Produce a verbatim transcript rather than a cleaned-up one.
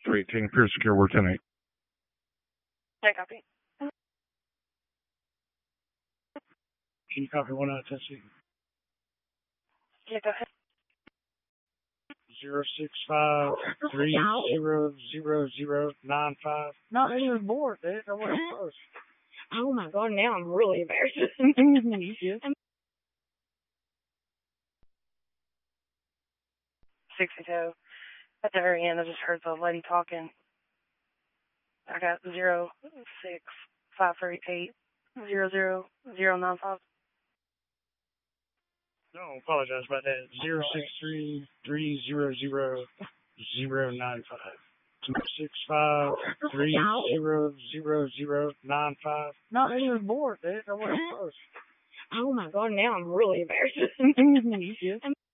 three eighteen, Pure Secure, we're ten eight. I copy. Can you copy one out of Tennessee? Yeah, go ahead. Zero six five three zero zero zero nine five. Not even bored, dude. I wasn't close. Oh my god, now I'm really embarrassed. sixty-two. At the very end, I just heard the lady talking. I got zero six five three eight zero zero zero nine five. No, I apologize about that. Zero six three three zero zero zero nine five. Two six five three zero zero zero nine five. Not even bored, dude. I wasn't close. Oh my god, now I'm really embarrassed.